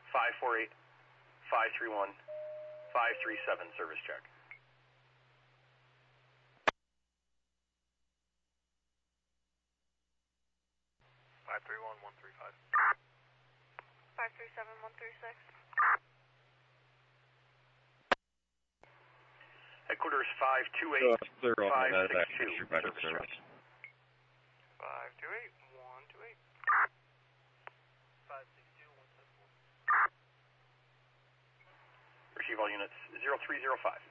548, 531, 537, service check. Five three seven one three six. Headquarters 528, 562, service check. 528 128. 562 174. Receive all units 0305.